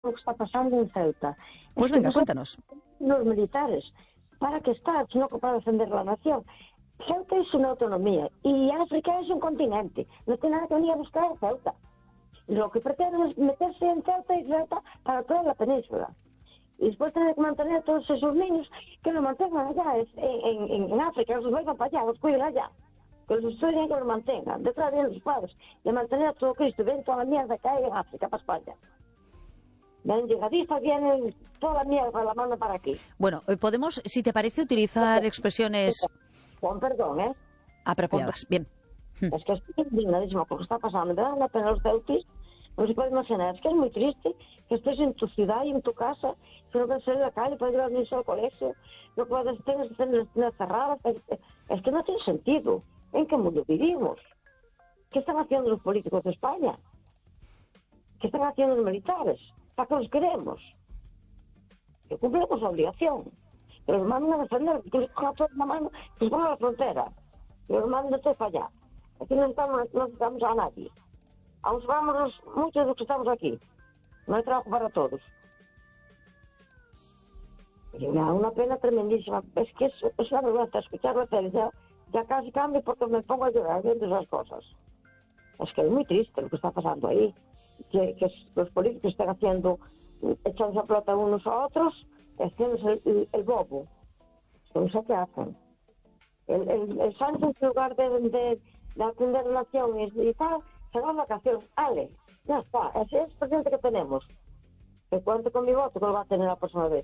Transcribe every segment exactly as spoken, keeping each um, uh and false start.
lo que está pasando en Ceuta. Pues es que venga, cuéntanos. Los militares, ¿para qué estar? Si no para defender la nación. Ceuta es una autonomía y África es un continente. No tiene nada que venir a buscar a Ceuta. Lo que pretenden es meterse en Ceuta y Ceuta para toda la península. Y después tener que mantener a todos esos niños que los mantengan allá en, en, en África, los vengan para allá, los cuiden allá. Que los estudien y que los mantengan. Detrás vienen los padres. De mantener a todo Cristo. Ven toda la mierda que hay en África para España. Vienen llegadistas, vienen toda la mierda la mano para aquí. Bueno, podemos, si te parece, utilizar expresiones... Con perdón, ¿eh? Apropiadas. Bien. Es que estoy indignadísimo con lo que está pasando. Me dan la pena los ceutis. No se puede imaginar. Es que es muy triste que estés en tu ciudad y en tu casa, que no puedes salir a la calle, puedes llevar a niños al colegio, no puedes tener que tener cerradas. Es, es que no tiene sentido. ¿En qué mundo vivimos? ¿Qué están haciendo los políticos de España? ¿Qué están haciendo los militares? ¿Para qué los queremos? Que cumplimos la obligación. Que los manden a defender, que les cojan toda la mano, que se pongan a la frontera. Que los manden de todo para allá. Aquí no necesitamos, no necesitamos a nadie. Aún vamos los, muchos de los que estamos aquí. No hay trabajo para todos. Y me da una pena tremendísima. Es que es, es una vergüenza escuchar la tele. Ya, ya casi cambio porque me pongo a llorar viendo esas cosas. Es que es muy triste lo que está pasando ahí. Que, que los políticos están haciendo, echándose a pelota unos a otros, haciéndose el, el, el bobo. No sé qué hacen. El, el, el Sánchez, en lugar de, de, de atender la nación y, y tal, se va a vacaciones. Ale, ya está. Ese es el presidente que tenemos. Que cuente con mi voto, que lo va a tener la próxima vez.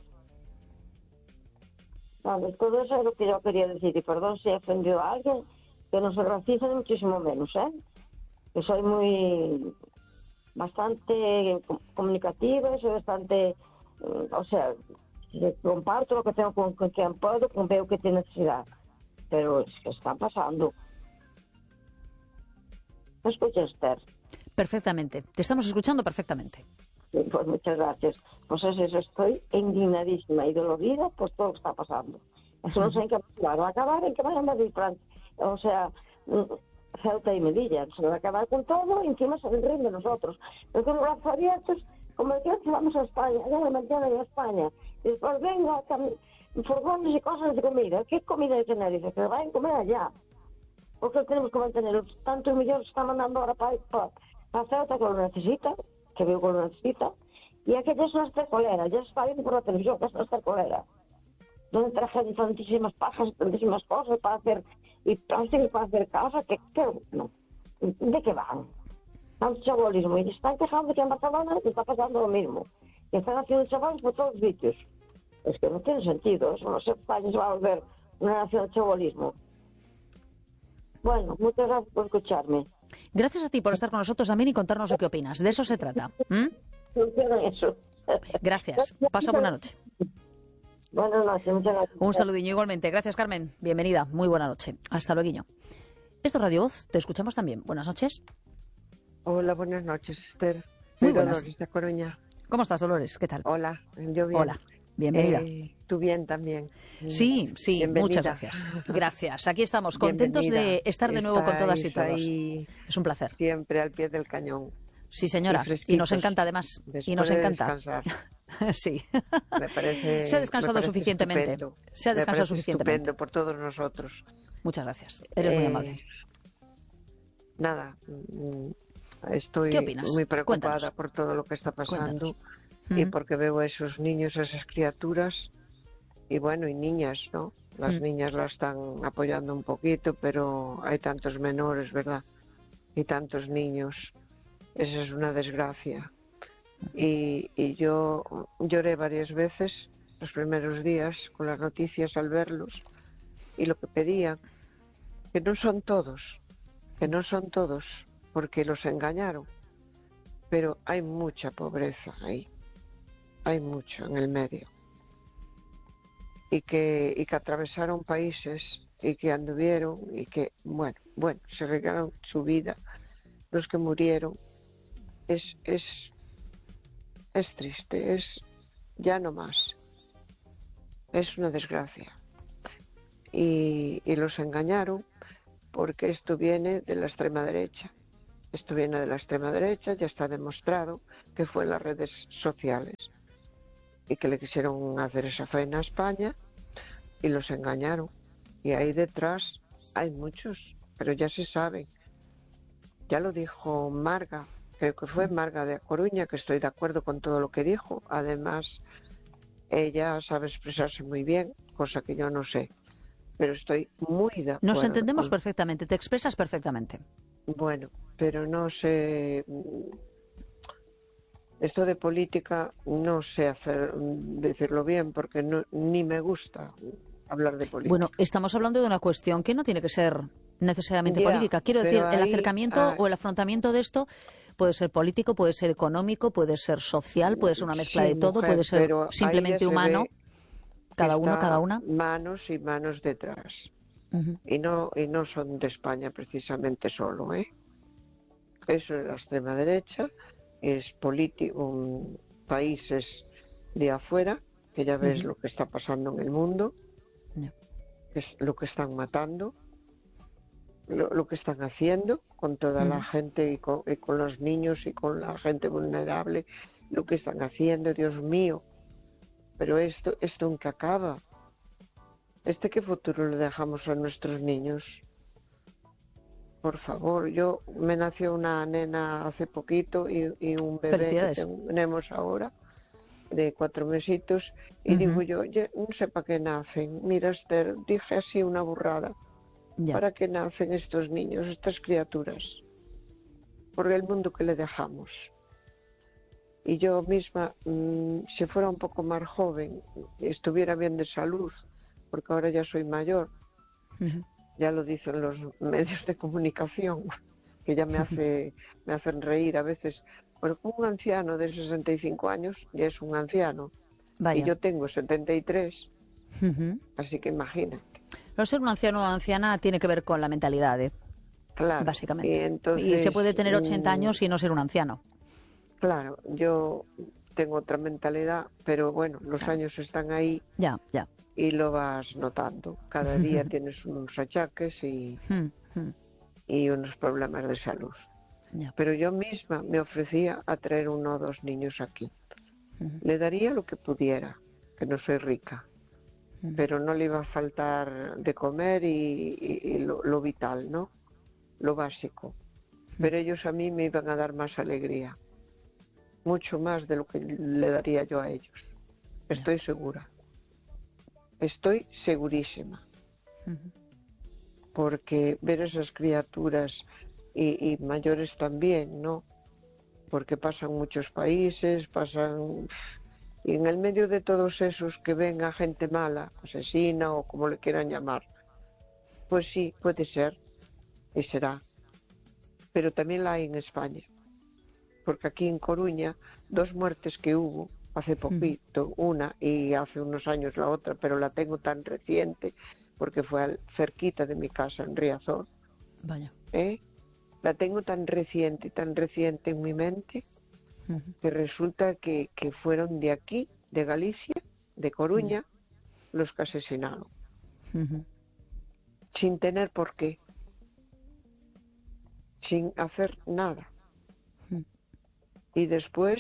Vale, todo eso es lo que yo quería decir. Y perdón si he ofendido a alguien, que no se raciza ni muchísimo menos, ¿eh? Que soy muy... bastante comunicativa, soy bastante... O sea, comparto lo que tengo con, con quien puedo, con veo que tiene necesidad. Pero es que está pasando. ¿Me escucha, Esther? Perfectamente. Te estamos escuchando perfectamente. Sí, pues muchas gracias. Pues es eso, estoy indignadísima y dolorida por todo lo que está pasando. Eso no sé en qué va a acabar, en qué van a Madrid, o sea, Ceuta y Melilla. Se va a acabar con todo y encima se ríen de nosotros. Pero con los brazos abiertos, como decía que vamos a España, ya me mantienen a España. Y después vengo furgones y cosas de comida. ¿Qué comida de Tenerife? Que vayan a comer allá. Porque tenemos que mantener los tantos millones que están mandando ahora para, para, para Ceuta, que lo necesita, que veo que lo necesita. Y aquella es una estercolera, ya se está viendo por la televisión que es una estercolera. Donde trajeron tantísimas pajas, tantísimas cosas para hacer, y plásticos para hacer casa, que, que no. ¿De qué van? Tanto chabolismo. Y se están quejando que en Barcelona está pasando lo mismo. Que están haciendo chavales por todos los sitios. Es que no tiene sentido. Eso no sé, España se va a volver una nación de chabolismo. Bueno, muchas gracias por escucharme. Gracias a ti por estar con nosotros también y contarnos lo que opinas. De eso se trata. ¿Mm? Eso. Gracias. Pasa buena noche. Buenas noches, muchas gracias. Un saludinho igualmente. Gracias, Carmen. Bienvenida. Muy buena noche. Hasta luego. Esto es Radio Voz. Te escuchamos también. Buenas noches. Hola, buenas noches, Esther. Muy Soy buenas. Dolores de Coruña. ¿Cómo estás, Dolores? ¿Qué tal? Hola, yo bien. Hola. Bienvenida. Eh, tú bien también. Sí, sí, Bienvenida. muchas gracias. Gracias. Aquí estamos, contentos Bienvenida. de estar de nuevo con todas y Estáis todos. ahí Es un placer. siempre al pie del cañón. Sí, señora. Y Y nos encanta, además. Después Y nos de encanta. descansar. Sí. Me parece, Se ha descansado me parece suficientemente. estupendo. Se ha Me descansado parece suficientemente. estupendo por todos nosotros. Muchas gracias. Eres muy Eh, amable. Nada, mm, estoy ¿Qué opinas? muy preocupada Cuéntanos. por todo lo que está pasando. Cuéntanos. Y Mm. porque veo a esos niños, a esas criaturas, y bueno, y niñas, ¿no? Las Mm. niñas las están apoyando un poquito, pero hay tantos menores, ¿verdad? Y tantos niños. Esa es una desgracia. Y, y yo lloré varias veces los primeros días con las noticias al verlos, y lo que pedía, que no son todos, que no son todos, porque los engañaron, pero hay mucha pobreza ahí. Hay mucho en el medio. Y que, y que atravesaron países y que anduvieron y que, bueno, bueno, se regaron su vida. Los que murieron. Es, es, es triste, es ya no más. Es una desgracia. Y, y los engañaron porque esto viene de la extrema derecha. esto viene de la extrema derecha, ya está demostrado que fue en las redes sociales y que le quisieron hacer esa faena a España y los engañaron. Y ahí detrás hay muchos, pero ya se sabe. Ya lo dijo Marga, creo que fue Marga de A Coruña, que estoy de acuerdo con todo lo que dijo. Además, ella sabe expresarse muy bien, cosa que yo no sé, pero estoy muy de acuerdo. Nos entendemos con... perfectamente, te expresas perfectamente. Bueno, pero no sé, esto de política no sé hacer decirlo bien porque no, ni me gusta hablar de política. Bueno, estamos hablando de una cuestión que no tiene que ser necesariamente Ya, política. Quiero decir, ahí, el acercamiento ah, o el afrontamiento de esto puede ser político, puede ser económico, puede ser social, puede ser una mezcla sí, de todo, mujer, puede ser pero simplemente ahí ya se humano. ve Cada que uno, está cada una. manos y manos detrás. Uh-huh. Y no y no son de España precisamente solo, ¿eh? Eso es la extrema derecha, es político, países de afuera, que ya ves Uh-huh. lo que está pasando en el mundo, Yeah. que es lo que están matando, lo, lo que están haciendo con toda Uh-huh. la gente y con, y con los niños y con la gente vulnerable, lo que están haciendo, Dios mío. Pero esto, esto nunca acaba. ¿Este qué futuro le dejamos a nuestros niños? Por favor, yo me nació una nena hace poquito y, y un bebé que tenemos ahora de cuatro mesitos y uh-huh. digo yo, oye, no sé para qué nacen. Mira, Esther, dije así una burrada. Yeah. ¿Para qué nacen estos niños, estas criaturas? Por el mundo que le dejamos. Y yo misma, mmm, si fuera un poco más joven, estuviera bien de salud, porque ahora ya soy mayor, uh-huh. Ya lo dicen los medios de comunicación, que ya me hace me hacen reír a veces, porque un anciano de sesenta y cinco años ya es un anciano. Vaya. Y yo tengo setenta y tres, uh-huh. Así que imagínate. Pero ser un anciano o anciana tiene que ver con la mentalidad, ¿eh? Claro. Básicamente. Y, entonces, y se puede tener ochenta años y no ser un anciano. Claro, yo tengo otra mentalidad, pero bueno, los claro. años están ahí. Ya, ya. Y lo vas notando. Cada día tienes unos achaques y, y unos problemas de salud. Ya. Pero yo misma me ofrecía a traer uno o dos niños aquí. Uh-huh. Le daría lo que pudiera, que no soy rica, uh-huh. Pero no le iba a faltar de comer y, y, y lo, lo vital, ¿no? Lo básico. Uh-huh. Pero ellos a mí me iban a dar más alegría, mucho más de lo que le daría yo a ellos. Estoy segura. Estoy segurísima, uh-huh. Porque ver esas criaturas y, y mayores también, ¿no? Porque pasan muchos países, pasan... Y en el medio de todos esos que venga gente mala, asesina o como le quieran llamar, pues sí, puede ser y será. Pero también la hay en España, porque aquí en Coruña, dos muertes que hubo, hace poquito, una, y hace unos años la otra, pero la tengo tan reciente, porque fue al, cerquita de mi casa, en Riazor. Vaya. ¿Eh? La tengo tan reciente, tan reciente en mi mente, uh-huh. Que resulta que, que fueron de aquí, de Galicia, de Coruña, uh-huh. Los que asesinaron. Uh-huh. Sin tener por qué. Sin hacer nada. Uh-huh. Y después...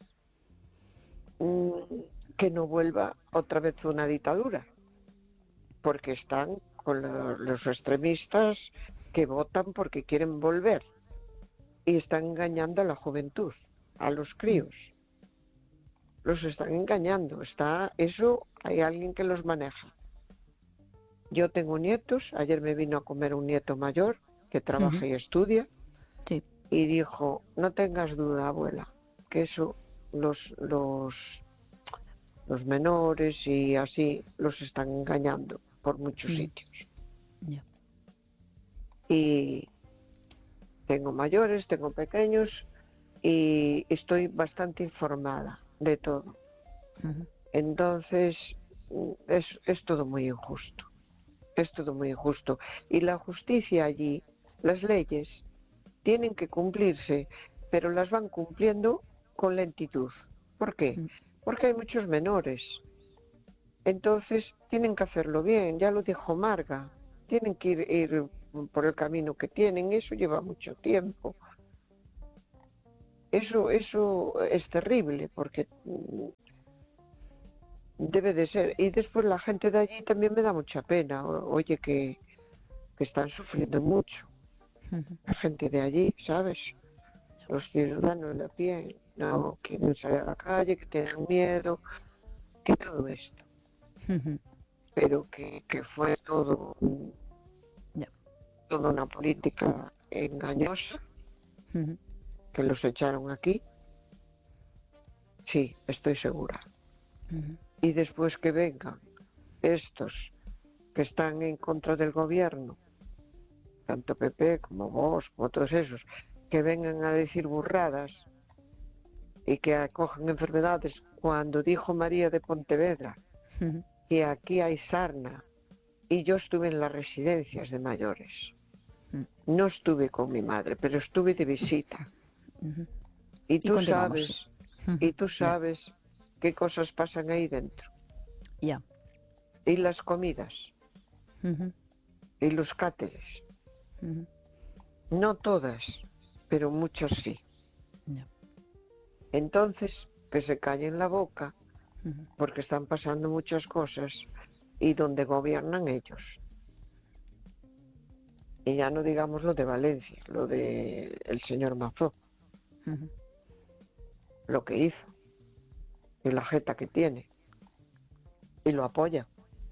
que no vuelva otra vez una dictadura, porque están con los, los extremistas que votan porque quieren volver y están engañando a la juventud, a los críos, los están engañando. Está eso, hay alguien que los maneja. Yo tengo nietos, ayer me vino a comer un nieto mayor que trabaja uh-huh. y estudia, sí. Y dijo, no tengas duda, abuela, que eso los los los menores y así los están engañando por muchos mm. sitios. Yeah. Y tengo mayores, tengo pequeños y estoy bastante informada de todo. Uh-huh. Entonces es, es todo muy injusto, es todo muy injusto. Y la justicia allí, las leyes, tienen que cumplirse, pero las van cumpliendo con lentitud. ¿Por qué? Uh-huh. Porque hay muchos menores. Entonces tienen que hacerlo bien, ya lo dijo Marga, tienen que ir, ir por el camino que tienen, eso lleva mucho tiempo. eso, eso es terrible, porque debe de ser. Y después la gente de allí también me da mucha pena. Oye, que, que están sufriendo mucho. La gente de allí, ¿sabes? Los ciudadanos de a pie no quieren salir a la calle, que tienen miedo, que todo esto. Pero que, que fue todo, yeah. toda una política engañosa, Uh-huh. que los echaron aquí. Sí, estoy segura. Uh-huh. Y después que vengan estos que están en contra del gobierno, tanto P P como Vox, como todos esos, que vengan a decir burradas y que acojan enfermedades, cuando dijo María de Pontevedra Uh-huh. que aquí hay sarna, y yo estuve en las residencias de mayores. Uh-huh. No estuve con mi madre, pero estuve de visita. Uh-huh. Y tú y sabes, uh-huh. y tú sabes yeah. qué cosas pasan ahí dentro. Ya. Yeah. Y las comidas. Uh-huh. Y los cáteres. Uh-huh. No todas, pero muchas sí. Yeah. Entonces, que se callen la boca, uh-huh. porque están pasando muchas cosas y donde gobiernan ellos. Y ya no digamos lo de Valencia, lo de el señor Mazó, uh-huh. lo que hizo, y la jeta que tiene, y lo apoya.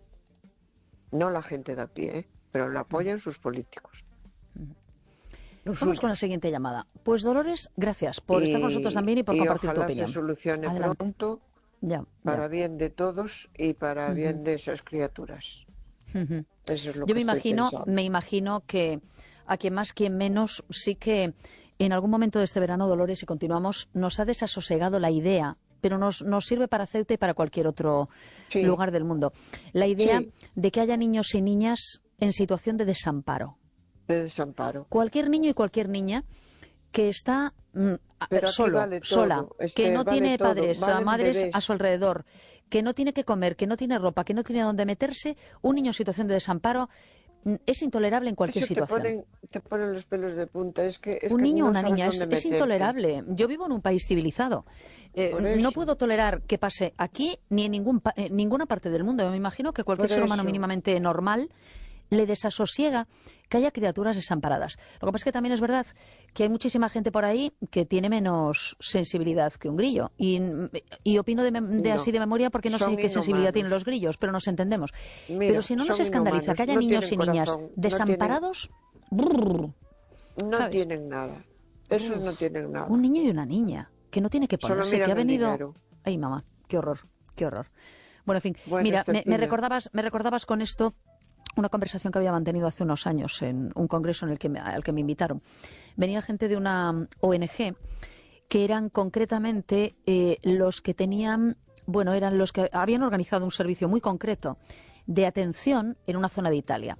No la gente de a pie, ¿eh? Pero lo apoyan sus políticos. Uh-huh. Vamos suyos. Con la siguiente llamada. Pues Dolores, gracias por y, estar con nosotros también y por y compartir tu ojalá opinión. Se solucione Adelante. Pronto ya, para ya. bien de todos y para uh-huh. bien de esas criaturas. Uh-huh. Eso es lo Yo que me imagino, pensando. me imagino que a quien más, quien menos, sí que en algún momento de este verano, Dolores, y continuamos, nos ha desasosegado la idea, pero nos, nos sirve para Ceuta y para cualquier otro sí. lugar del mundo. La idea sí. de que haya niños y niñas en situación de desamparo. De desamparo. Cualquier niño y cualquier niña que está mm, solo, vale sola, es que, que no vale tiene todo. padres, Valen madres bebés. a su alrededor, que no tiene que comer, que no tiene ropa, que no tiene dónde meterse, un niño en situación de desamparo mm, es intolerable en cualquier Eso te situación. Ponen, te ponen los pelos de punta. Es que, es un que niño o no una niña es, es intolerable. Yo vivo en un país civilizado. Eh, no puedo tolerar que pase aquí ni en ningún pa eh, ninguna parte del mundo. Me imagino que cualquier Por ser humano eso. mínimamente normal le desasosiega que haya criaturas desamparadas. Lo que pasa es que también es verdad que hay muchísima gente por ahí que tiene menos sensibilidad que un grillo. Y, y opino de, de no, así de memoria porque no sé qué inhumanos. sensibilidad tienen los grillos, pero nos entendemos. Mira, pero si no nos escandaliza inhumanos. que haya no niños y niñas corazón. desamparados... No, tienen, no ¿sabes? tienen nada. Esos no tienen nada. Un niño y una niña que no tiene que ponerse, que ha venido... Dinero. Ay, mamá, qué horror, qué horror. Bueno, en fin, bueno, mira, me, me, recordabas, me recordabas con esto una conversación que había mantenido hace unos años en un congreso en el que me, al que me invitaron. Venía gente de una O N G que eran concretamente eh, los que tenían, bueno, eran los que habían organizado un servicio muy concreto de atención en una zona de Italia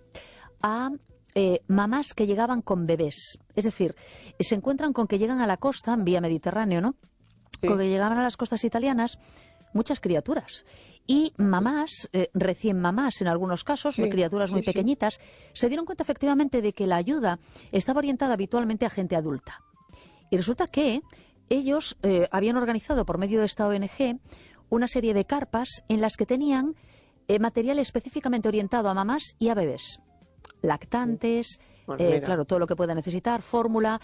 a eh, mamás que llegaban con bebés. Es decir, se encuentran con que llegan a la costa, en vía Mediterráneo, ¿no? Sí. Con que llegaban a las costas italianas muchas criaturas. Y mamás, eh, recién mamás en algunos casos, sí, criaturas muy sí, pequeñitas, sí. se dieron cuenta efectivamente de que la ayuda estaba orientada habitualmente a gente adulta. Y resulta que ellos eh, habían organizado por medio de esta O N G una serie de carpas en las que tenían eh, material específicamente orientado a mamás y a bebés. Lactantes, pues eh, claro, todo lo que pueda necesitar, fórmula,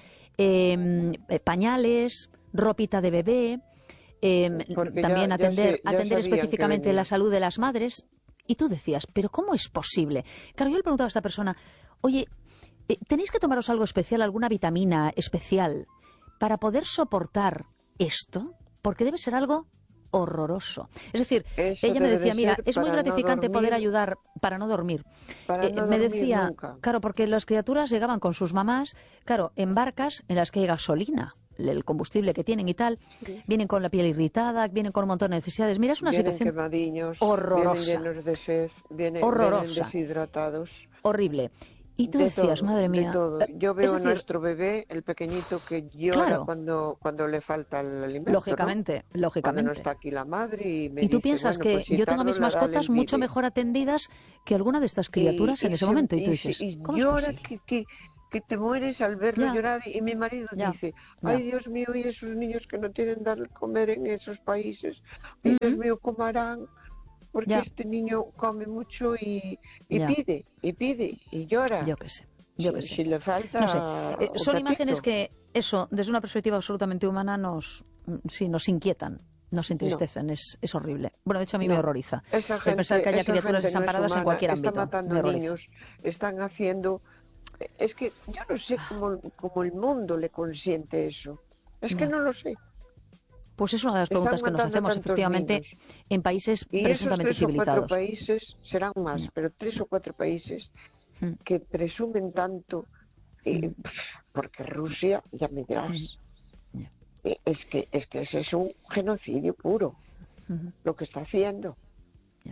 eh, pañales, ropita de bebé... Eh, también ya, atender, ya sé, ya atender específicamente la salud de las madres. Y tú decías, ¿pero cómo es posible? Claro, yo le preguntaba a esta persona, oye, eh, ¿tenéis que tomaros algo especial, alguna vitamina especial para poder soportar esto? Porque debe ser algo horroroso. Es decir, Eso ella me decía, mira, es muy gratificante no poder ayudar para no dormir. Para eh, no me dormir decía, nunca. Claro, porque las criaturas llegaban con sus mamás, claro, en barcas en las que hay gasolina, el combustible que tienen y tal, sí. vienen con la piel irritada, vienen con un montón de necesidades. Mira, es una vienen situación horrorosa. Vienen llenos de sed, vienen, horrorosa. vienen deshidratados. Horrible. Y tú de decías, todo, madre de mía. todo. eh, Yo Es veo a decir, nuestro bebé, el pequeñito, que llora claro, cuando, cuando le falta el alimento, ¿no? lógicamente, Cuando no lógicamente. está aquí la madre y me Y tú dice, piensas bueno, pues que si yo tengo a tardo mis le darle mascotas el mucho bibe. mejor atendidas que alguna de estas Y, criaturas en y, ese se, momento. Y tú y, se, dices, y ¿cómo es llora posible? que, que, que te mueres al verlo Ya, llorar. Y mi marido ya, dice, ya. ay Dios mío, y esos niños que no tienen dar de comer en esos países, ay Dios Mm, mío, ¿cómo harán? Porque ya, este niño come mucho y, y ya. pide, y pide, y llora. Yo qué sé, yo qué Si, sé. si le No sé. falta Eh, un son imágenes ratito. que, eso, desde una perspectiva absolutamente humana, nos, mm, sí, nos inquietan, nos No, entristecen. Es, es horrible. Bueno, de hecho, a mí me no. horroriza Esa el pensar que gente, haya esa criaturas gente no es desamparadas en humana, cualquier está ámbito. matando Me horroriza. niños, están haciendo... Es que yo no sé cómo, cómo el mundo le consiente eso. Es que Ya. no lo sé. Pues es una de las Están preguntas que nos matando a hacemos tantos efectivamente niños. en países Y esos presuntamente tres o cuatro civilizados. países, serán más, Ya. pero tres o cuatro países Mm, que presumen tanto, mm, eh, porque Rusia, ya me dirás, mm, ya, eh, es que, es que ese es un genocidio puro, mm, lo que está haciendo. ya.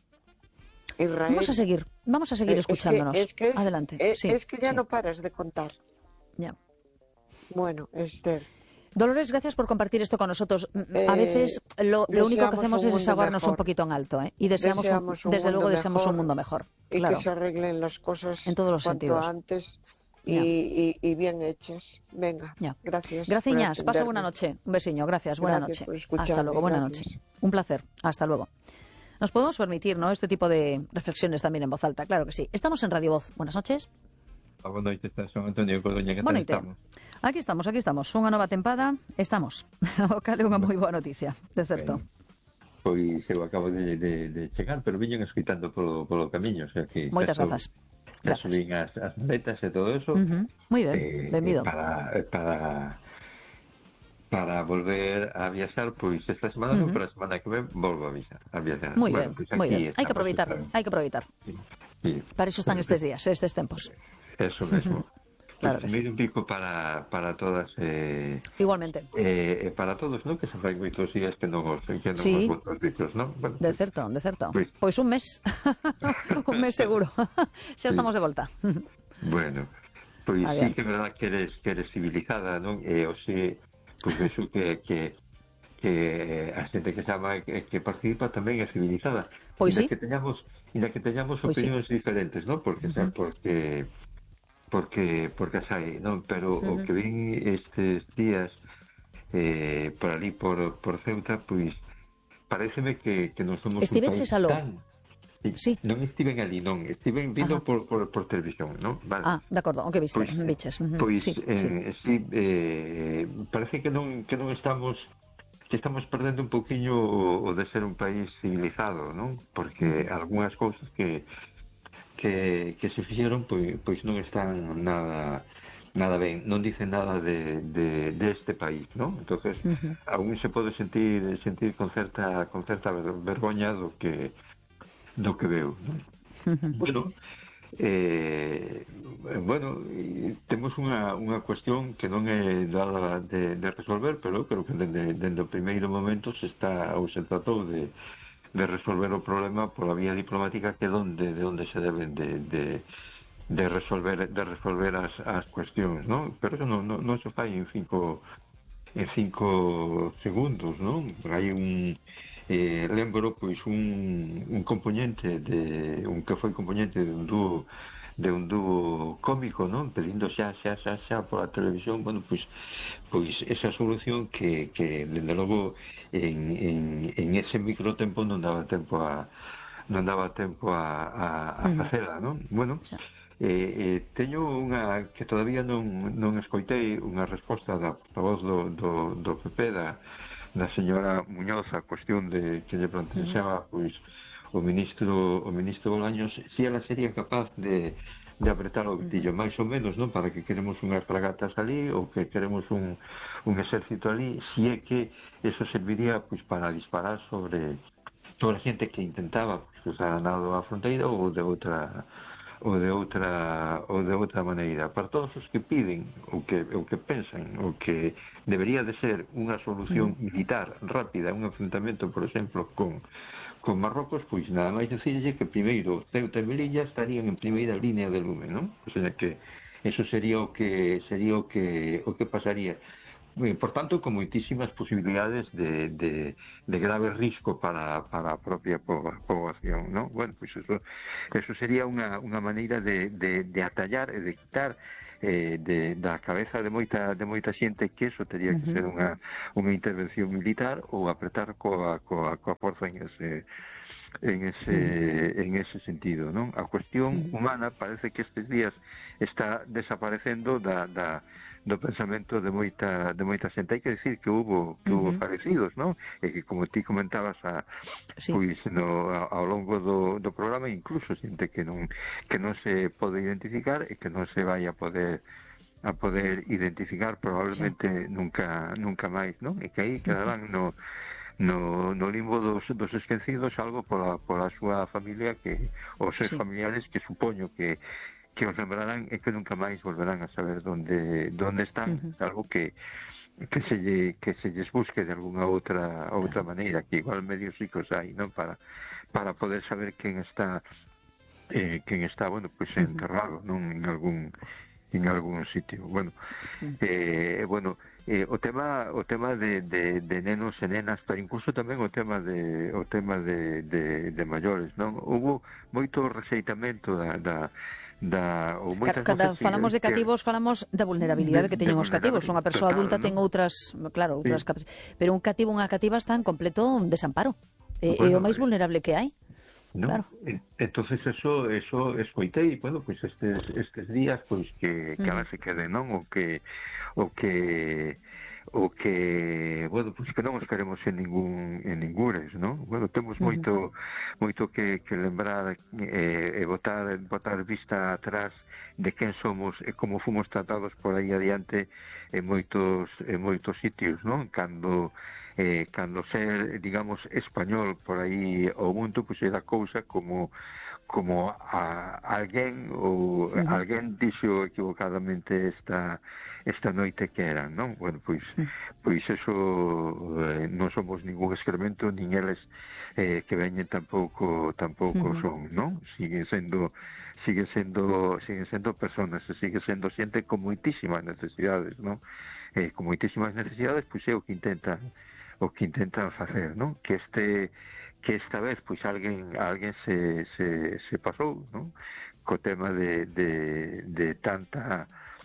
Vamos a Israel, seguir, vamos a seguir eh, es que, escuchándonos. es que, es, Adelante. eh, Sí, es que ya sí. no paras de contar. Ya. Bueno, Esther, Dolores, gracias por compartir esto con nosotros. Mm, A eh, veces lo, lo único que deseamos hacemos un es mundo desahogarnos un mejor, poquito en alto, ¿eh? Y deseamos, un- deseamos un desde mundo luego, deseamos un mejor mundo mejor. y Claro, que se arreglen las cosas en todos los cuanto sentidos. antes y, Ya, y, y bien hechas. Venga, ya. gracias por Graciñas, pasa buena atenderme. noche. Un besiño, gracias, buena Gracias noche. por Hasta luego, escucharme, buena gracias. noche. Un placer, hasta luego. Nos podemos permitir, ¿no?, este tipo de reflexiones también en voz alta, claro que sí. Estamos en Radio Voz. Buenas noches. Boa noite, Son Antonio Cordoña, que Boa tal noite. estamos? Aquí estamos, aquí estamos. Unha nova tempada, estamos. O cal é unha moi boa noticia, de certo. Ben, pois eu acabo de, de, de chegar, pero viñen escoitando polo, polo camiño, o sea que Moitas xa grazas. sou- xa Grazas. subín as, as maletas e todo eso, Uh -huh. Moi ben, eh, benvido. para, para para volver a viaxar, pois esta semana Uh non, -huh. pero a semana que ven volvo a viaxar, a viaxar. Moi Bueno, ben, pois moi aquí ben. Hai que estamos, aproveitar, estamos. hai que aproveitar. Sí, sí. Para iso están estes días, estes tempos. Eso mesmo. Claro que Pois sí. mire un pico para, para todas eh, Igualmente. eh, e para todos, non? Que se fai moitos días que non os, que non Sí. os votos bicos, non? Bueno, De certo, de certo. Pois- Pois un mes. Un mes seguro. Xa Sí. estamos de volta. bueno, pois A sí ver. que é verdad que eres, que eres civilizada, non? E o xe, pois eso que, que que a xente que chama que, que participa tamén é civilizada. Pois Inda sí. que teñamos, inda que teñamos Pois sí. opinións diferentes, non? Porque uh -huh. porque porque porque as hai, non? Pero uh -huh. o que vin estes días eh, por ali por, por Ceuta, pois pareceme que, que non somos Estiveches un país aló? tan... Sí. Non estiven ali, non, estiven vindo Ajá. por, por, por televisión, non? Vale. Ah, de acordo, o que viste, Pois, biches. Uh -huh. pois Sí, eh, sí. sí, eh, parece que non que non estamos que estamos perdendo un poquinho o, o de ser un país civilizado, non? Porque algunhas cousas que que, que se fixeron pois, pois non están nada nada ben, non dicen nada de, de, de este país, non? Entonces, Uh -huh. aún se pode sentir sentir con certa con certa vergoña do que do que veo, non? Uh -huh. Bueno, eh, bueno, temos unha, unha cuestión que non é dada de, de resolver, pero creo que dende, dende o primeiro momento se está ou se tratou de, de resolver o problema pola vía diplomática, que é donde, de onde se deben de, de, de resolver de resolver as, as cuestións, non? Pero eso non, non, non se fai en cinco en cinco segundos, non? Hai un eh, lembro pois un, un componente de un que foi componente de un dúo de un dúo cómico, non? Pedindo xa, xa, xa, xa pola televisión. Bueno, pois pois esa solución que, que dende logo en, en, en ese microtempo non daba tempo a non daba tempo a, a, a facela, non? Bueno, eh, eh, teño unha que todavía non, non escoitei unha resposta da voz do, do, do P P, da, da señora Muñoz, a cuestión de que lle planteaba pois o ministro o ministro Bolaños, si ela sería capaz de, de apretar o gatillo, máis ou menos, non? Para que queremos unhas fragatas ali ou que queremos un, un exército ali, si é que eso serviría pois para disparar sobre toda a xente que intentaba pois, cruzar a nado a fronteira ou de outra ou de outra ou de outra maneira. Para todos os que piden ou que, ou que pensan o que debería de ser unha solución militar rápida, un enfrentamento, por exemplo, con, con Marrocos, pois nada máis decirlle que primeiro Ceuta e Melilla estarían en primeira línea de lume, non? O sea que eso sería o que sería o que o que pasaría. Por tanto, con moitísimas posibilidades de, de, de grave risco para, para a propia poboación, ¿no? Bueno, pues eso, eso sería unha, unha maneira de, de, de atallar e de quitar eh, de, da cabeza de moita, de moita xente que eso teria que ser unha, unha intervención militar ou apretar coa, coa, coa forza en ese en ese en ese sentido, non? A cuestión humana parece que estes días está desaparecendo da, da do pensamento de moita de moita xente. Hai que decir que hubo que hubo uh -huh. fallecidos, non? E que, como ti comentabas a, sí. pois no, a, ao longo do, do programa, incluso xente que non que non se pode identificar e que non se vai a poder a poder identificar probablemente sí. nunca nunca máis, non? E que aí quedarán no no, no limbo dos, dos esquecidos, algo pola, pola súa familia, que os seus sí. familiares, que supoño que que os lembrarán e que nunca máis volverán a saber donde donde están, uh -huh. algo que que se lle, que se lles busque de alguna outra outra claro. maneira, que igual medios ricos hai, non, para para poder saber quen está eh, quen está, bueno, pois pues, enterrado, non, en algún en algún sitio. Bueno, eh, bueno, eh, o tema o tema de, de, de nenos e nenas, pero incluso tamén o tema de o tema de, de, de maiores, non? Hubo moito rexeitamento da, da da ou moitas Cada, falamos de cativos, falamos da vulnerabilidade que teñen os cativos. Unha persoa adulta ten outras, claro, outras sí. capacidades, pero un cativo, unha cativa está en completo desamparo. É bueno, o máis vulnerable que hai. No, claro. Entonces eso eso escoitei, bueno, pois pues estes estes días pois pues, que que mm. se quede, non, o que o que o que, bueno, pois pues que non os queremos en ningún en ningures, non? Bueno, temos moito uh-huh. moito que, que lembrar eh, e botar botar vista atrás de quen somos e como fomos tratados por aí adiante en moitos en moitos sitios, non? Cando eh, cando ser, digamos, español por aí ao mundo, pois pues, era cousa como como a alguén ou uh-huh. alguén dixo equivocadamente esta esta noite que eran, non? Bueno, pois pois eso eh, non somos ningún excremento, nin eles eh, que veñen tampouco tampouco uh-huh. son, non? Siguen sendo sigue sendo siguen sendo personas, e sigue sendo xente con moitísimas necesidades, non? Eh, con moitísimas necesidades, pois é o que intentan o que intentan facer, non? Que este que esta vez pois alguén alguén se, se, se pasou, non? Co tema de, de, de tanta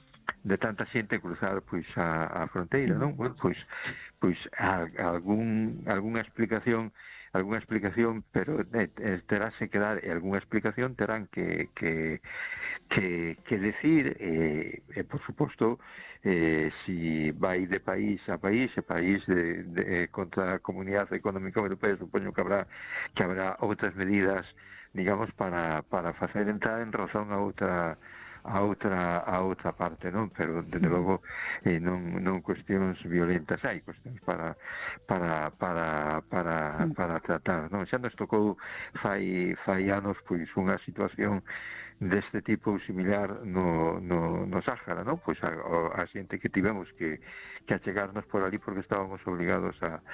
de tanta xente cruzar pois a, a fronteira, non? Bueno, pois pois a, a algún algunha explicación algunha explicación, pero eh, terase que dar, e algunha explicación terán que que que, que decir, eh, eh, por suposto, eh, si vai de país a país, e país de, de, contra a Comunidade Económica Europea, supoño que habrá que habrá outras medidas, digamos, para para facer entrar en razón a outra a outra a outra parte, non? Pero desde logo eh, non non cuestións violentas, hai cuestións para para para para para tratar, non? Xa nos tocou fai fai anos pois unha situación deste tipo similar no no no Sáhara, non? Pois a, a xente que tivemos que que achegarnos por ali porque estábamos obligados a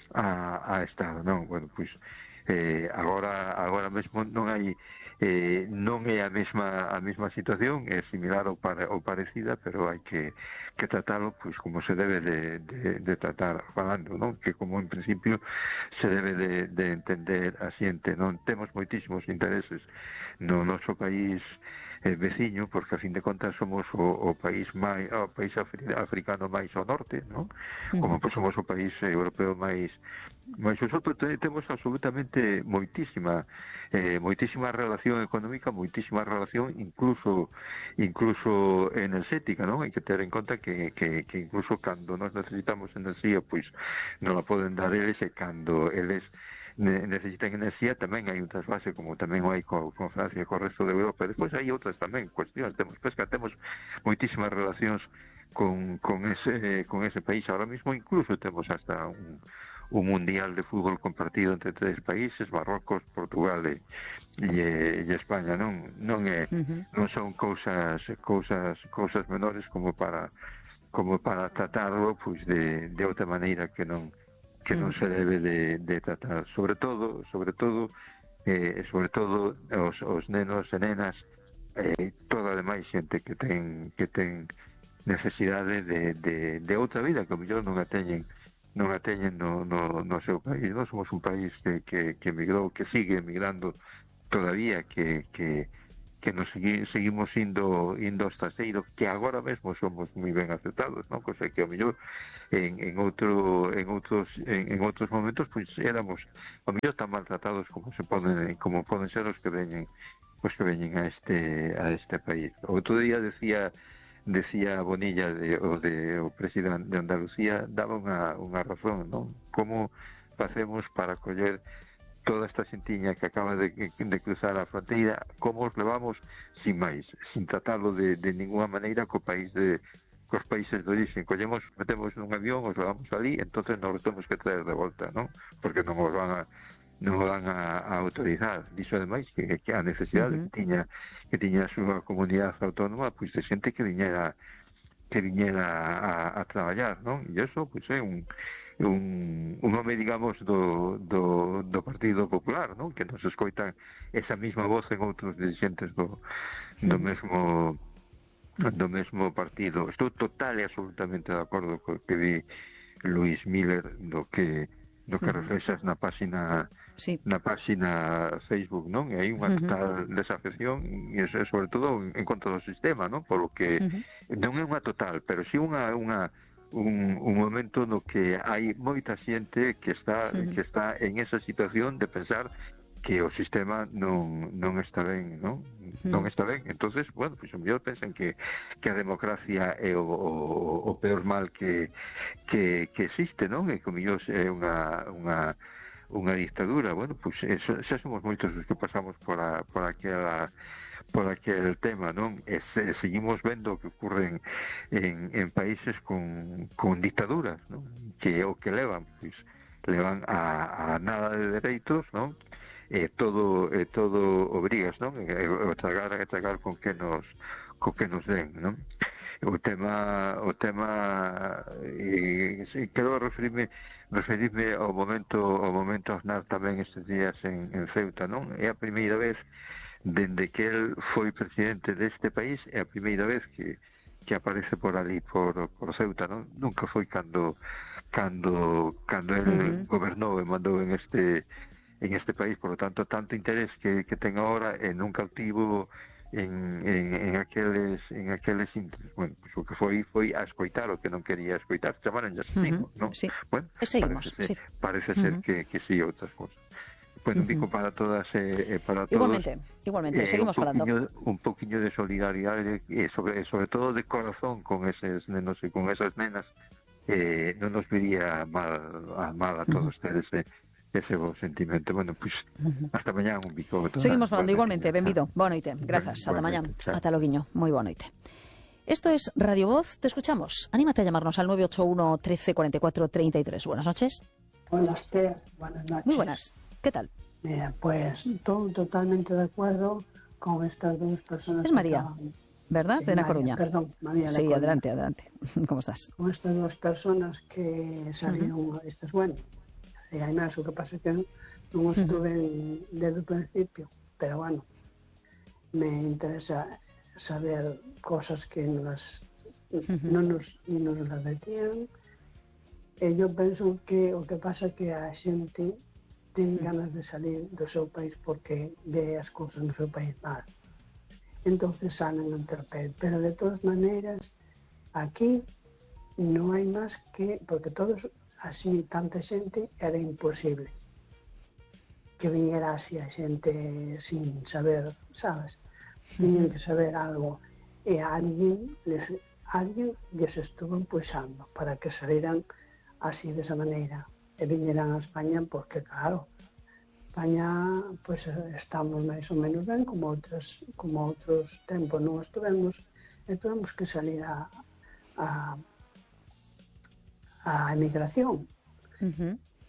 a a estar, non? Bueno, pois eh agora agora mesmo non hai Eh, non é a mesma a mesma situación, é similar ou, pare, ou parecida, pero hai que, que tratalo pois como se debe de, de, de tratar falando, non? Que como en principio se debe de, de entender a xente, non? Temos moitísimos intereses no noso país eh, veciño, porque a fin de contas somos o, o país máis o país africano máis ao norte, non? Como pois somos o país europeo máis máis nosotros temos absolutamente moitísima eh, moitísima relación económica, moitísima relación incluso incluso enerxética, non? Hai que ter en conta que, que, que incluso cando nos necesitamos enerxía, pois non a poden dar eles, e cando eles necesitan enerxía tamén hai un trasvase, como tamén hai con, con Francia e co resto de Europa. Despois hai outras tamén cuestións, temos pesca, temos moitísimas relacións con, con ese con ese país. Ahora mismo incluso temos hasta un un mundial de fútbol compartido entre tres países, Marrocos, Portugal e, e, e España, non non é uh-huh. non son cousas cousas cousas menores como para como para tratarlo pois de, de outra maneira que non que non se debe de, de tratar, sobre todo sobre todo eh, sobre todo os, os nenos e nenas, eh, toda a demais xente que ten que ten necesidade de, de, de outra vida que ao mellor non a teñen non a teñen no, no, no seu país. Nós somos un país que, que, que emigrou, que sigue emigrando todavía, que, que, que nos segui, seguimos indo indo aos traseiros, que agora mesmo somos moi ben aceptados, non? Cosa que ao mellor en, en outro en outros en, en outros momentos pois éramos ao mellor tan maltratados como se poden como poden ser os que veñen os que veñen a este a este país. Outro día decía decía Bonilla, de, o de o presidente de Andalucía, daba unha, unha razón, non? Como facemos para coller toda esta xentiña que acaba de, de cruzar a fronteira, como os levamos sin máis, sin tratarlo de, de ninguna maneira co país de cos países de origen, collemos, metemos nun avión, os levamos ali, entonces nos temos que traer de volta, non? Porque non os van a non o van a, a autorizar. Dixo ademais que, que a necesidade uh-huh. que tiña que tiña a súa comunidade autónoma pois de xente que viñera que viñera a, a traballar, non? E iso pois é un un, un home, digamos, do, do, do Partido Popular, non? Que nos escoitan esa mesma voz en outros dirigentes do, do mesmo do mesmo partido. Estou total e absolutamente de acordo co que di Luis Miller do que do que reflexas na páxina sí. na páxina Facebook, non? E hai unha total uh-huh. desafección e sobre todo en contra do sistema, non? Por lo que uh-huh. non é unha total, pero si unha unha un, un momento no que hai moita xente que está uh-huh. que está en esa situación de pensar que o sistema non non está ben, non? Uh-huh. Non está ben. Entonces, bueno, pois pues, o mellor pensan que que a democracia é o, o, o peor mal que que que existe, non? E que o mellor é unha unha unha dictadura. Bueno, pois pues, eso, xa somos moitos os que pasamos por a por aquela por aquel tema, non? E se, seguimos vendo que ocurren en, en países con, con dictaduras, non? Que o que levan, pois, levan a, a nada de dereitos, non? E todo e todo obrigas, non? E, o tragar a tragar con que nos con que nos den, non? O tema o tema e, e quero referirme referirme ao momento ao momento Aznar tamén estes días en, en Ceuta, non? É a primeira vez dende que el foi presidente deste país, é a primeira vez que que aparece por ali por por Ceuta, non? Nunca foi cando cando cando el uh-huh. gobernou e mandou en este en este país, por lo tanto, tanto interés que, que ten ahora e nunca tivo en, en, en aqueles en aqueles bueno, pues o que foi foi a escoitar o que non quería escoitar, chamaron ya uh-huh. non? Sí. Bueno, seguimos, parece, sí. parece ser uh-huh. que, que sí outras cosas. Bueno, un bico uh-huh. para todas e eh, para todos. Igualmente, igualmente, eh, seguimos un falando. Un poquinho de solidaridade e sobre, sobre todo de corazón con eses nenos e con esas nenas, eh, non nos viría mal a, mal a todos uh-huh. ustedes, eh. Ese bo sentimento. Bueno, pois, pues, uh-huh. hasta mañá un bico. Seguimos falando igualmente, benvido. Boa noite. Grazas. Ata mañá. Ata loguiño. Moi boa noite. Esto es Radio Voz. Te escuchamos. Anímate a llamarnos al nueve ocho uno, trece, cuarenta y cuatro, treinta y tres. Buenas noches. Buenas tardes. Buenas noches. Muy buenas. ¿Qué tal? Mira, pues estoy totalmente de acuerdo con estas dos personas. Es María, que ¿verdad? Sí, de La Coruña. Perdón, María. Sí, Coruña. adelante, adelante. ¿Cómo estás? Con estas dos personas que salieron uh-huh. estas, bueno, e hai máis, o que pasa que non estuve uh-huh. desde o principio, pero bueno, me interesa saber cosas que nos, uh-huh. non nos, nos las decían, e eu penso que o que pasa é que a xente ten ganas de salir do seu país porque ve as cousas no seu país mal, entonces salen a interpel, pero de todas maneiras aquí non hai máis que, porque todos así tanta xente era imposible que viniera así a xente sin saber, sabes? Tiñen que saber algo e a alguén les, alguén les estuvo impulsando para que salieran así de esa maneira e vinieran a España porque claro, España pues estamos máis ou menos ben como outros, como outros tempos non estuvemos e tuvemos que salir a, a a emigración. Uh-huh.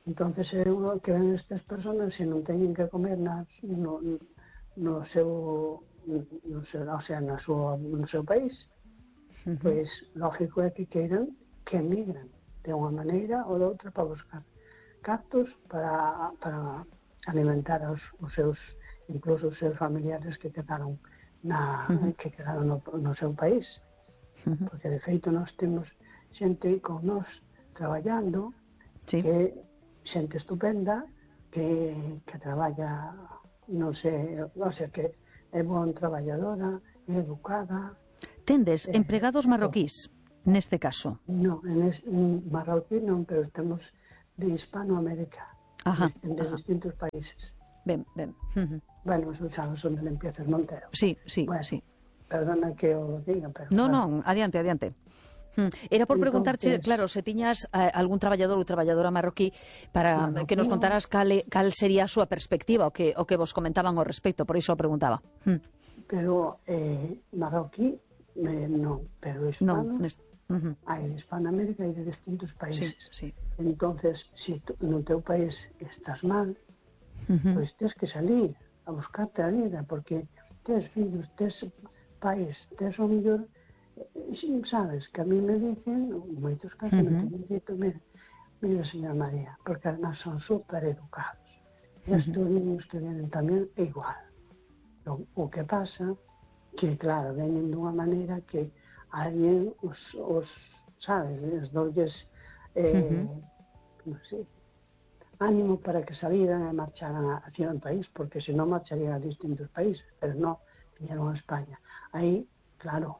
Entonces, eu que ven estas personas se non teñen que comer nas, no, no seu, no seu, o sea, na súa, no seu país, uh -huh. pois lógico é que queiran que emigran de unha maneira ou de outra para buscar cartos para, para alimentar os, os seus, incluso os seus familiares que quedaron na, uh -huh. que quedaron no, no seu país. Uh -huh. Porque de feito nós temos xente con nós traballando, sí. que xente estupenda que, que traballa, non sei, o sea, que é bon traballadora, é educada. Tendes eh, empregados marroquís, neste caso? Non, en, es, en marroquí non, pero estamos de Hispanoamérica, ajá, de, de ajá. distintos países. Ben, ben. Uh -huh. Bueno, esos xa son de limpiezas Montero. Sí, sí, bueno, sí. Perdona que o diga, pero... No, bueno. non, adiante, adiante. Era por preguntarche, entonces, claro, se tiñas eh, algún traballador ou traballadora marroquí para marroquí, que nos contaras cal, cal sería a súa perspectiva, o que, o que vos comentaban ao respecto, por iso o preguntaba. Hmm. Pero eh, marroquí, eh, non, pero hispano, no, uh -huh. hai en Hispanoamérica hai de distintos países. Sí, sí. Entonces, se si no teu país estás mal, uh -huh. pois tens que salir a buscarte a vida, porque tes fillos, tes pais, tes o mellor. Sabes, que a mí me dicen, moitos casos, uh -huh. me dicen, mira, mira, señora María, porque además son súper educados. E estes uh -huh. niños que vienen tamén é igual. O, o que pasa, que claro, venen dunha maneira que alguén os, os sabes, os dolles eh, uh -huh. non sei, ánimo para que salieran e marcharan hacia o país, porque se non marcharían a distintos países, pero non, viñeron a España. Aí, claro,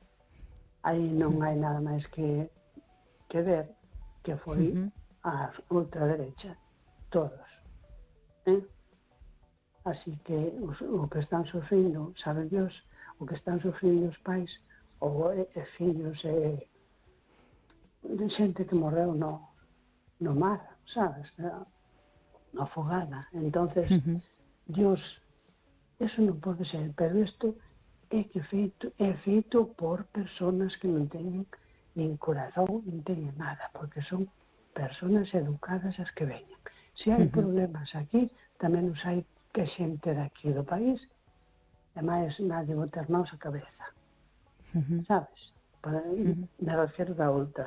aí non hai nada máis que, que ver que foi uh -huh. a ultraderecha, todos. Eh? Así que os, o que están sofrindo, sabe Dios, o que están sofrindo os pais, ou e, e fillos e de xente que morreu no, no mar, sabes, na afogada. Entonces, uh -huh. Dios, eso non pode ser, pero isto é que feito, é feito por personas que non teñen nin corazón, nin teñen nada, porque son personas educadas as que veñen. Se hai uh -huh. problemas aquí, tamén os hai que xente daqui do país, e máis nadie botar máis a cabeza. Uh -huh. Sabes? Para uh -huh. me refiro da outra.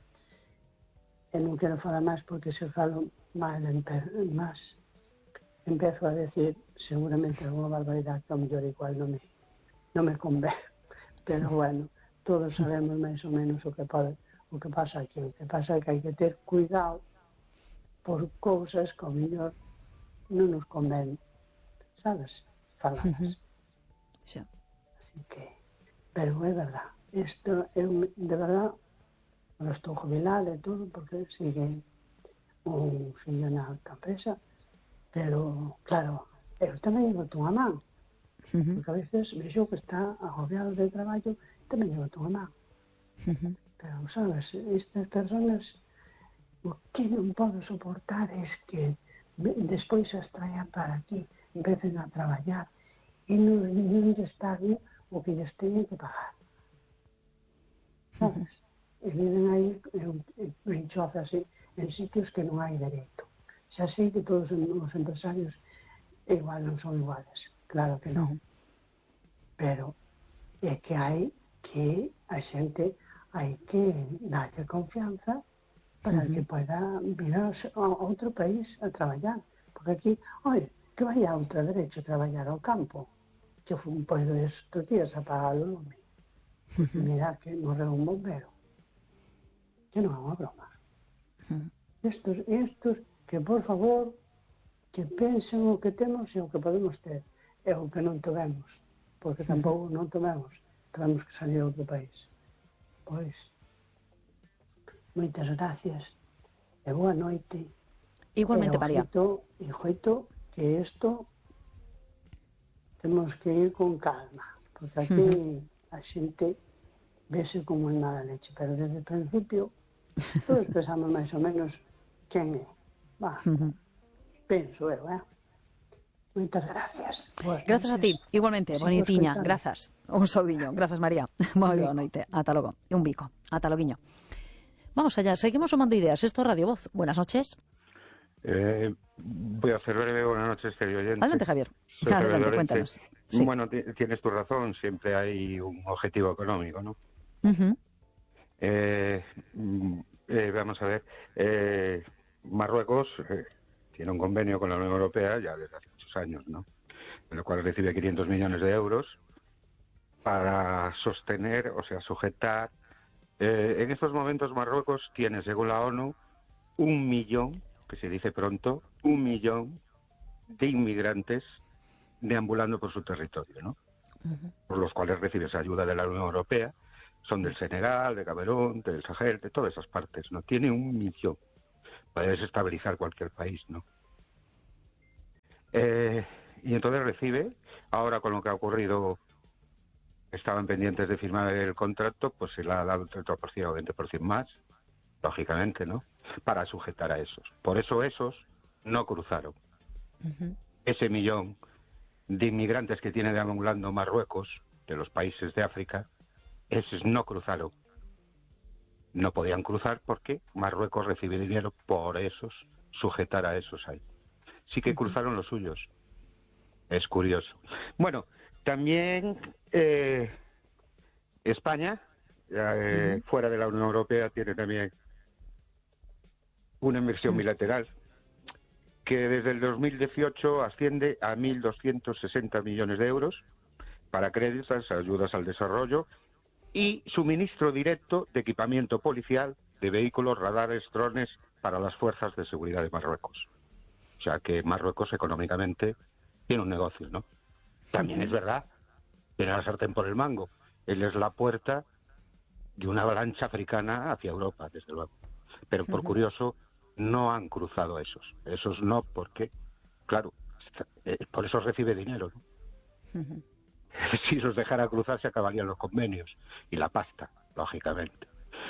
E non quero falar máis porque se falo máis, máis empezo a decir seguramente alguna barbaridade que ao mellor igual non me non me convén, pero bueno, todos sabemos máis ou menos o que pode, o que pasa aquí. O que pasa é que hai que ter cuidado por cousas que ao mellor non nos convén, sabes, faladas. Uh -huh. Sí. Así que, pero é verdad, isto é de verdad, non estou jubilada e todo, porque sigue un fillo na alta empresa, pero, claro, eu tamén llevo unha man. Uh -huh. Porque a veces vexo que está agobiado de traballo, tamén llevo unha man. Uh -huh. Pero, sabes, estas personas o que non podo soportar é que despois as traian para aquí, empecen a traballar e non lles paguen o que lles teñen que pagar. Sabes? Uh -huh. E viven aí en, en chozas, en sitios que non hai dereito. Xa sei que todos os empresarios igual non son iguales, claro que non. Uh -huh. Pero é que hai que a xente hai que darlle confianza para uh -huh. que poida vir a outro país a traballar. Porque aquí, oi, que vai a outra derecha a traballar ao campo, que foi un poido estes días a pagar o lume. Uh -huh. Mira que morreu un bombero. Que non é unha broma. Uh -huh. Estos, estos, que por favor, que pensen o que temos e o que podemos ter, e o que non tovemos, porque tampouco non tomemos, temos que salir a outro país. Pois, moitas gracias e boa noite. Igualmente, María. E joito que isto temos que ir con calma, porque aquí uh -huh. a xente vese como en mala leche, pero desde o principio todos pensamos máis ou menos quen é. Va, uh -huh. penso eu, eh? Moitas gracias. Buenas gracias noches. A ti, igualmente, bonitiña, grazas. Un saudiño, grazas María. Moi boa noite, ata logo. E un bico, ata loguiño. Vamos allá, seguimos sumando ideas. Esto es Radio Voz. Buenas noches. Eh, voy a hacer breve. Buenas noches, querido oyente. Adelante, Javier. Soy Adelante, Javier cuéntanos. Sí. Bueno, tienes tu razón, siempre hay un objetivo económico, ¿no? Uh-huh. eh, eh, vamos a ver, eh, Marruecos eh, tiene un convenio con la Unión Europea ya desde hace muchos años, ¿no? En el cual recibe quinientos millones de euros para sostener, o sea, sujetar. Eh, en estos momentos Marruecos tiene, según la ONU, un millón, que se dice pronto, un millón de inmigrantes deambulando por su territorio, ¿no? Uh-huh. Por los cuales recibe esa ayuda de la Unión Europea. Son del Senegal, de Camerún, del Sahel, de todas esas partes, ¿no? Tiene un millón para desestabilizar cualquier país, ¿no? Eh, y entonces recibe, ahora con lo que ha ocurrido, estaban pendientes de firmar el contrato, pues se le ha dado un treinta por ciento o veinte por ciento más, lógicamente, ¿no? Para sujetar a esos. Por eso esos no cruzaron. Uh-huh. Ese millón de inmigrantes que tiene deambulando Marruecos, de los países de África, esos no cruzaron. No podían cruzar porque Marruecos recibe dinero por esos, sujetar a esos ahí. Sí que cruzaron los suyos. Es curioso. Bueno, también eh, España, eh, uh-huh. fuera de la Unión Europea, tiene también una inversión uh-huh. bilateral que desde el dos mil dieciocho asciende a mil doscientos sesenta millones de euros para créditos, ayudas al desarrollo y suministro directo de equipamiento policial, de vehículos, radares, drones para las fuerzas de seguridad de Marruecos. O sea que Marruecos económicamente tiene un negocio, ¿no? También uh-huh. es verdad, tiene la sartén por el mango. Él es la puerta de una avalancha africana hacia Europa, desde luego. Pero por uh-huh. curioso, no han cruzado esos. Esos no, porque, claro, eh, por eso recibe dinero, ¿no? Uh-huh. Si los dejara cruzar se acabarían los convenios y la pasta, lógicamente.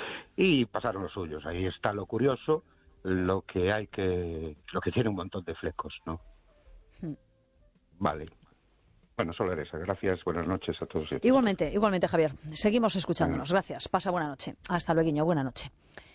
Y pasaron los suyos. Ahí está lo curioso, lo que hay que, lo que tiene un montón de flecos, ¿no? Uh-huh. Vale. Bueno, solo era eso. Gracias, buenas noches a todos. Igualmente, igualmente, Javier. Seguimos escuchándonos. Uh-huh. Gracias. Pasa buena noche. Hasta luego, buena noche.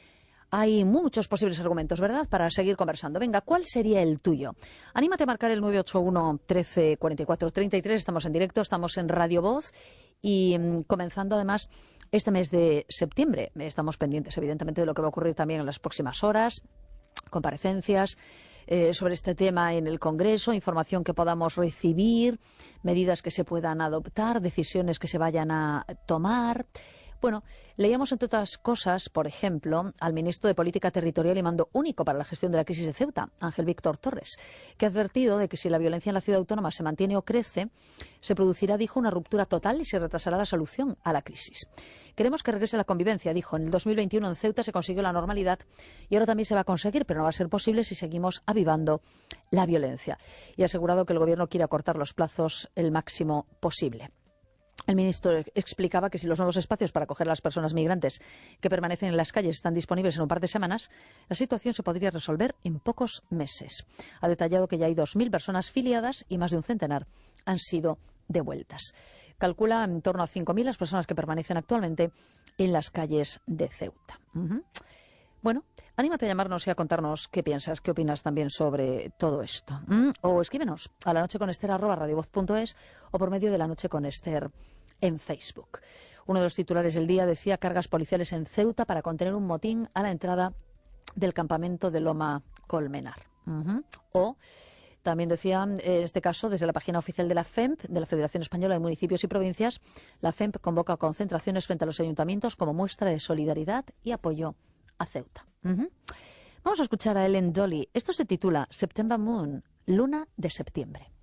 Hay muchos posibles argumentos, ¿verdad?, para seguir conversando. Venga, ¿cuál sería el tuyo? Anímate a marcar el nueve ocho uno, trece, cuarenta y cuatro, treinta y tres. Estamos en directo, estamos en Radio Voz y mmm, comenzando además este mes de septiembre. Estamos pendientes, evidentemente, de lo que va a ocurrir también en las próximas horas. Comparecencias eh, sobre este tema en el Congreso, información que podamos recibir, medidas que se puedan adoptar, decisiones que se vayan a tomar. Bueno, leíamos entre otras cosas, por ejemplo, al ministro de Política Territorial y Mando Único para la Gestión de la Crisis de Ceuta, Ángel Víctor Torres, que ha advertido de que si la violencia en la ciudad autónoma se mantiene o crece, se producirá, dijo, una ruptura total y se retrasará la solución a la crisis. Queremos que regrese la convivencia, dijo. En el dos mil veintiuno en Ceuta se consiguió la normalidad y ahora también se va a conseguir, pero no va a ser posible si seguimos avivando la violencia. Y ha asegurado que el Gobierno quiere acortar los plazos el máximo posible. El ministro explicaba que si los nuevos espacios para acoger a las personas migrantes que permanecen en las calles están disponibles en un par de semanas, la situación se podría resolver en pocos meses. Ha detallado que ya hay dos mil personas filiadas y más de un centenar han sido devueltas. Calcula en torno a cinco mil las personas que permanecen actualmente en las calles de Ceuta. Uh-huh. Bueno, anímate a llamarnos y a contarnos qué piensas, qué opinas también sobre todo esto. ¿Mm? O escríbenos a la noche con Ester arroba radiovoz punto es o por medio de la noche con Ester en Facebook. Uno de los titulares del día decía cargas policiales en Ceuta para contener un motín a la entrada del campamento de Loma Colmenar. Uh-huh. O también decía, en este caso, desde la página oficial de la F E M P, de la Federación Española de Municipios y Provincias, la F E M P convoca concentraciones frente a los ayuntamientos como muestra de solidaridad y apoyo a Ceuta. Uh-huh. Vamos a escuchar a Ellen Dolly. Esto se titula September Moon, Luna de Septiembre.